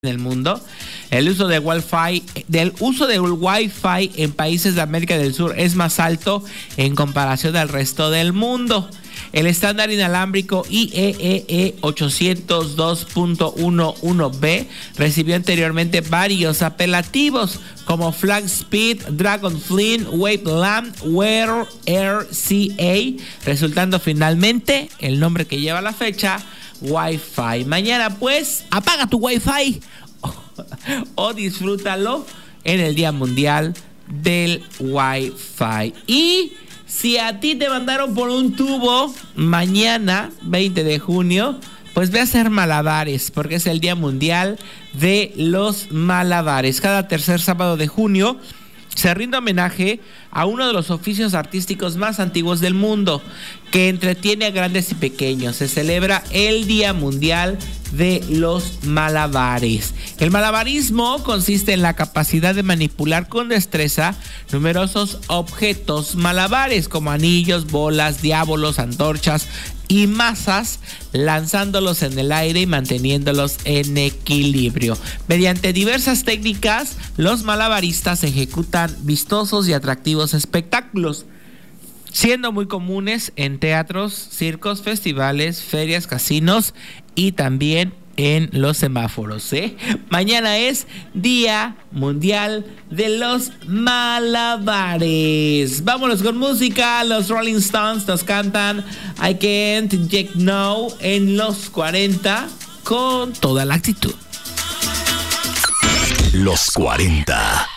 en el mundo. El uso del Wi-Fi en países de América del Sur es más alto en comparación al resto del mundo. El estándar inalámbrico IEEE 802.11b recibió anteriormente varios apelativos como Flag Speed, Dragonfly, Waveland, Wear Air CA, resultando finalmente el nombre que lleva la fecha, Wi-Fi. Mañana pues apaga tu Wi-Fi o disfrútalo en el Día Mundial del Wi-Fi. Y si a ti te mandaron por un tubo mañana 20 de junio, pues ve a hacer malabares, porque es el Día Mundial de los Malabares. Cada tercer sábado de junio se rinde homenaje a uno de los oficios artísticos más antiguos del mundo, que entretiene a grandes y pequeños. Se celebra el Día Mundial de los Malabares. El malabarismo consiste en la capacidad de manipular con destreza numerosos objetos malabares como anillos, bolas, diábolos, antorchas y masas, lanzándolos en el aire y manteniéndolos en equilibrio. Mediante diversas técnicas, los malabaristas ejecutan vistosos y atractivos espectáculos, siendo muy comunes en teatros, circos, festivales, ferias, casinos y también en los semáforos, ¿eh? Mañana es Día Mundial de los Malabares. Vámonos con música. Los Rolling Stones nos cantan I Can't Get No en los 40 con toda la actitud. Los 40